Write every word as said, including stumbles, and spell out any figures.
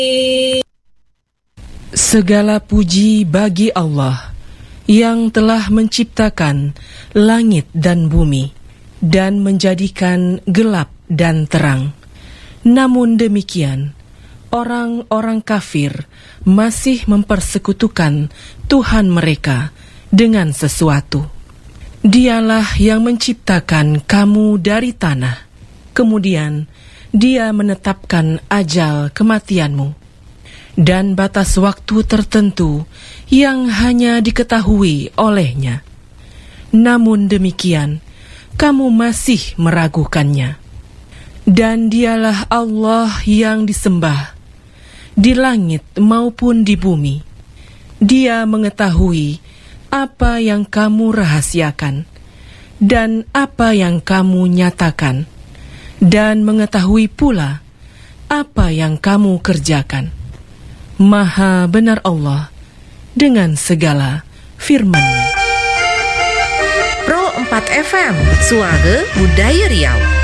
Segala puji bagi Allah yang telah menciptakan langit dan bumi dan menjadikan gelap dan terang. Namun demikian, orang-orang kafir masih mempersekutukan Tuhan mereka dengan sesuatu. Dialah yang menciptakan kamu dari tanah, kemudian Dia menetapkan ajal kematianmu dan batas waktu tertentu yang hanya diketahui olehnya. Namun demikian, kamu masih meragukannya. Dan Dialah Allah yang disembah di langit maupun di bumi. Dia mengetahui apa yang kamu rahasiakan dan apa yang kamu nyatakan, dan mengetahui pula apa yang kamu kerjakan. Maha benar Allah dengan segala firman-Nya. Pro empat F M, Suara Budaya Riau.